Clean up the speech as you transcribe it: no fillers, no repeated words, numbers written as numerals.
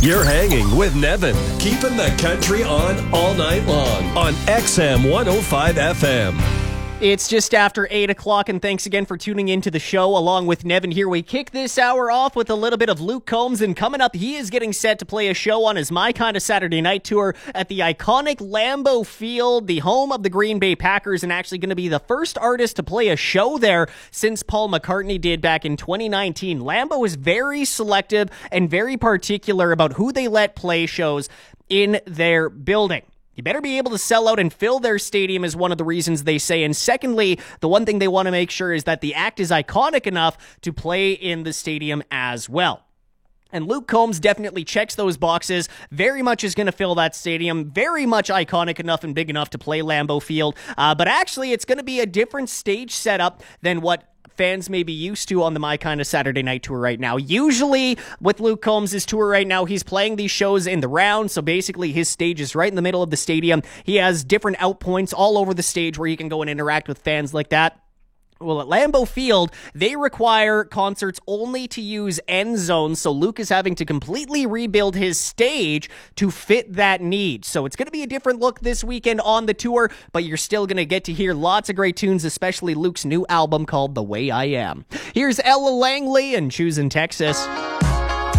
You're hanging with Nevin, keeping the country on all night long on XM 105 FM. It's just after 8 o'clock, and thanks again for tuning into the show along with Nevin here. We kick this hour off with a little bit of Luke Combs, and coming up, he is getting set to play a show on his My Kind of Saturday Night tour at the iconic Lambeau Field, the home of the Green Bay Packers, and actually going to be the first artist to play a show there since Paul McCartney did back in 2019. Lambeau is very selective and very particular about who they let play shows in their building. You better be able to sell out and fill their stadium is one of the reasons they say. And secondly, the one thing they want to make sure is that the act is iconic enough to play in the stadium as well. And Luke Combs definitely checks those boxes, very much is going to fill that stadium, very much iconic enough and big enough to play Lambeau Field. But actually, it's going to be a different stage setup than what fans may be used to on the My Kind of Saturday Night tour right now. Usually with Luke Combs' tour right now, he's playing these shows in the round, so basically his stage is right in the middle of the stadium. He has different outpoints all over the stage where he can go and interact with fans like that. Well, at Lambeau Field, they require concerts only to use end zones, so Luke is having to completely rebuild his stage to fit that need. So it's going to be a different look this weekend on the tour, but you're still going to get to hear lots of great tunes, especially Luke's new album called The Way I Am. Here's Ella Langley and Choosing Texas.